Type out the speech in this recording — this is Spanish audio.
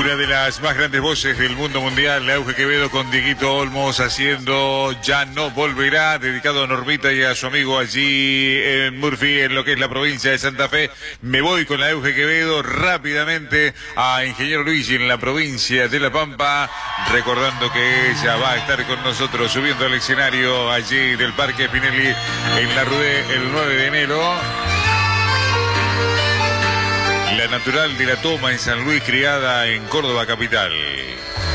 Una de las más grandes voces del mundo mundial, Euge Quevedo con Dieguito Olmos haciendo Ya no volverá, dedicado a Normita y a su amigo allí en Murphy, en lo que es la provincia de Santa Fe. Me voy con la Euge Quevedo rápidamente a Ingeniero Luigi en la provincia de La Pampa, recordando que ella va a estar con nosotros subiendo al escenario allí del Parque Spinelli en la Rue el 9 de enero. La natural de La Toma en San Luis, criada en Córdoba capital.